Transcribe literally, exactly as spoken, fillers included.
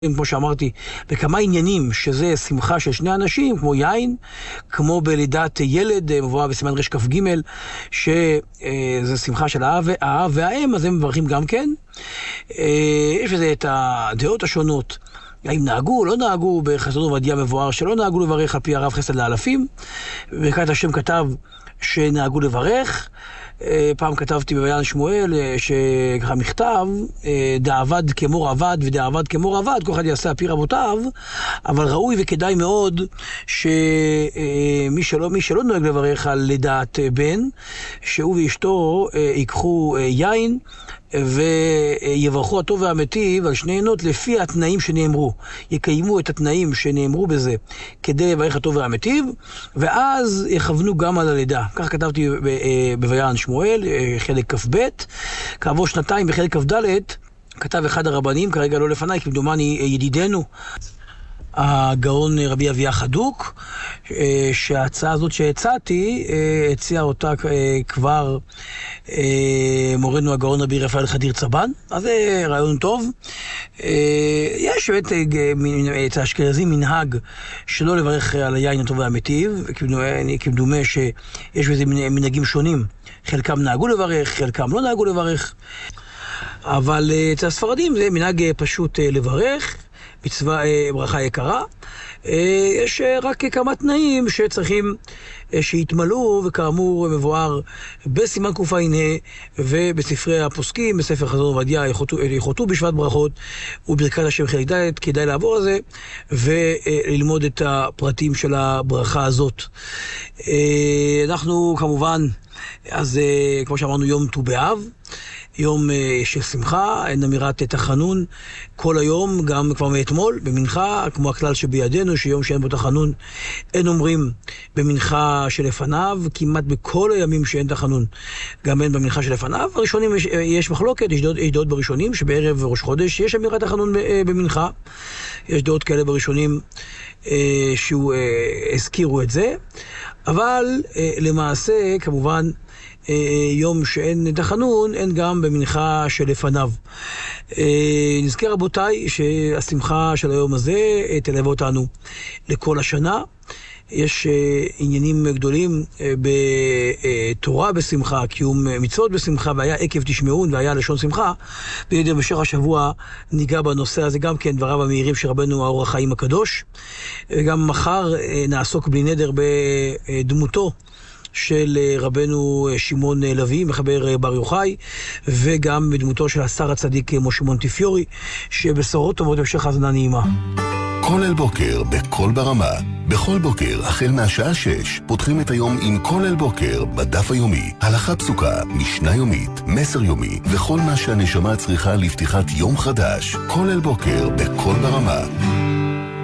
כמו שאמרתי, בכמה עניינים שזה שמחה של שני אנשים, כמו יין, כמו בלידת ילד, מבואה בסימן רש כף ג' שזה שמחה של האב, האב והאם, אז הם מברכים גם כן. יש לזה את הדעות השונות, האם נהגו, לא נהגו, בחסדו עובדיה מבואר שלא נהגו לברך על פי הרב חסד לאלפים, וכעת השם כתב שנהגו לברך. פעם כתבתי בויען שמואל שככה מכתב, דעבד כמו רבד ודעבד כמו רבד, כל אחד יעשה על פי רבותיו, אבל ראוי וכדאי מאוד שמי שלא, מי שלא נוהג לברך על לידת בן, שהוא ואשתו ייקחו יין ויברכו הטוב והמיטיב על שני עינות לפי התנאים שנאמרו, יקיימו את התנאים שנאמרו בזה כדי לברך הטוב והמיטיב, ואז יכוונו גם על הלידה. כך כתבתי בויען שמואל, חלק כ"ב. כעבור שנתיים בחלק כ"ד כתב אחד הרבנים, כרגע לא לפניי, כמדומני ידידנו הגאון רבי אביה חדוק, שההצעה הזאת שהצעתי, הציע אותה כבר מורנו הגאון רבי רפאל חדיר צבן, אז זה רעיון טוב. יש באמת את האשכנזים מנהג שלא לברך על היין הטוב והמיטיב, כמדומה שיש בזה מנהגים שונים, חלקם נהגו לברך, חלקם לא נהגו לברך, אבל אצל הספרדים זה מנהג פשוט לברך, מצווה ברכה יקרה. יש רק כמה תנאים שצריכים שיתמלאו, וכאמור מבואר בסימן קע"ה ובספרי הפוסקים, בספר חזון עובדיה, יחותו בשבט ברכות וברכת השם חלק ד'. כדאי לעבור על זה וללמוד את הפרטים של הברכה הזאת. אנחנו כמובן, אז כמו שאמרנו, יום ט"ו באב, יום של שמחה, אין אמירת תחנון כל היום, גם כבר מאתמול במנחה, כמו הכלל שבידינו, שיום שאין בו תחנון אין אומרים במנחה שלפניו, כמעט בכל הימים שאין תחנון גם אין במנחה שלפניו. הראשונים יש, יש מחלוקת, יש דעות, יש דעות בראשונים שבערב ראש חודש יש אמירת תחנון במנחה, יש דעות כאלה בראשונים אה, שהוא אה, הזכירו את זה, אבל אה, למעשה כמובן יום שאין תחנון, אין גם במנחה שלפניו. נזכר רבותיי שהשמחה של היום הזה תלווה אותנו לכל השנה. יש עניינים גדולים בתורה בשמחה, קיום מצוות בשמחה, והיה עקב תשמעון והיה לשון שמחה. בידי במשך השבוע ניגע בנושא הזה גם כן דבריו המהירים של רבנו האור החיים הקדוש. וגם מחר נעסוק בלי נדר בדמותו של רבנו שמעון לוי, מחבר בר יוחאי, וגם בדמותו של השר הצדיק משה מונטיפיורי, שבשורות טובות המשך האזנה נעימה. כל אל בוקר בכל ברמה. בכל בוקר החל מהשעה שש פותחים את היום עם כל אל בוקר בדף היומי, הלכה פסוקה, משנה יומית, מסר יומי וכל מה שהנשמה צריכה לפתיחת יום חדש. כל אל בוקר בכל ברמה.